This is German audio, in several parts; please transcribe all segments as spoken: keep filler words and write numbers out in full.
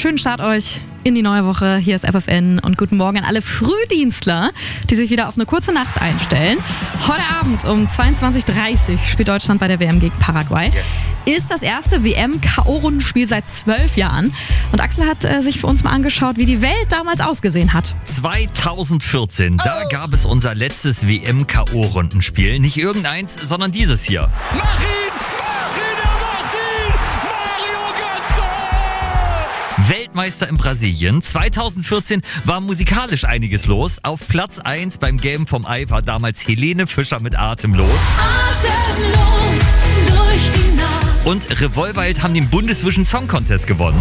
schönen Start euch in die neue Woche. Hier ist F F N und guten Morgen an alle Frühdienstler, die sich wieder auf eine kurze Nacht einstellen. Heute Abend um zweiundzwanzig Uhr dreißig spielt Deutschland bei der W M gegen Paraguay. Yes. Ist das erste W M-K O-Rundenspiel seit zwölf Jahren. Und Axel hat äh, sich für uns mal angeschaut, wie die Welt damals ausgesehen hat. zweitausendvierzehn, da oh. gab es unser letztes W M-K O-Rundenspiel. Nicht irgendeins, sondern dieses hier. Mach ihn! Mach ihn! Er macht ihn! Mario Götze! Weltmeister in Brasilien. zweitausendvierzehn war musikalisch einiges los. Auf Platz eins beim Game vom Ei war damals Helene Fischer mit Atemlos. Atemlos durch die Nacht. Und Revolverheld haben den Bundesvision Song Contest gewonnen.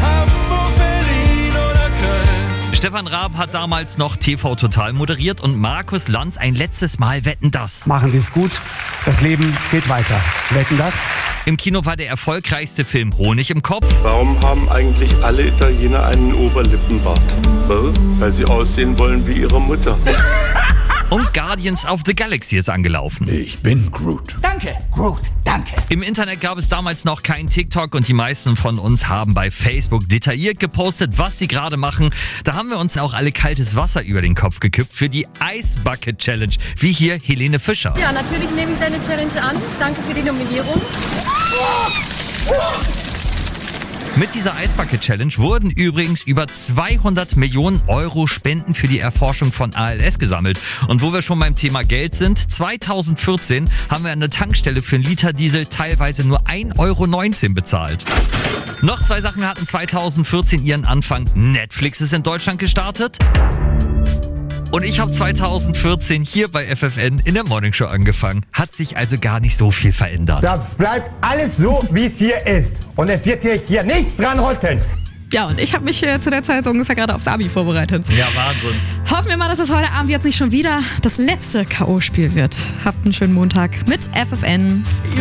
Stefan Raab hat damals noch T V Total moderiert und Markus Lanz ein letztes Mal Wetten, dass. Machen Sie es gut, das Leben geht weiter. Wetten, dass? Im Kino war der erfolgreichste Film Honig im Kopf. Warum haben eigentlich alle Italiener einen Oberlippenbart? Weil sie aussehen wollen wie ihre Mutter. Und Guardians of the Galaxy ist angelaufen. Ich bin Groot. Danke, Groot, danke. Im Internet gab es damals noch kein TikTok und die meisten von uns haben bei Facebook detailliert gepostet, was sie gerade machen. Da haben wir uns auch alle kaltes Wasser über den Kopf gekippt für die Ice Bucket Challenge, wie hier Helene Fischer. Ja, natürlich nehme ich deine Challenge an. Danke für die Nominierung. Mit dieser Ice Bucket Challenge wurden übrigens über zweihundert Millionen Euro Spenden für die Erforschung von A L S gesammelt. Und wo wir schon beim Thema Geld sind, zweitausendvierzehn haben wir an der Tankstelle für einen Liter Diesel teilweise nur ein Euro neunzehn bezahlt. Noch zwei Sachen hatten zweitausendvierzehn ihren Anfang. Netflix ist in Deutschland gestartet. Und ich habe zweitausendvierzehn hier bei F F N in der Morningshow angefangen. Hat sich also gar nicht so viel verändert. Das bleibt alles so, wie es hier ist. Und es wird hier, hier nichts dran rütteln. Ja, und ich habe mich äh, zu der Zeit ungefähr gerade aufs Abi vorbereitet. Ja, Wahnsinn. Hoffen wir mal, dass es heute Abend jetzt nicht schon wieder das letzte K O-Spiel wird. Habt einen schönen Montag mit F F N.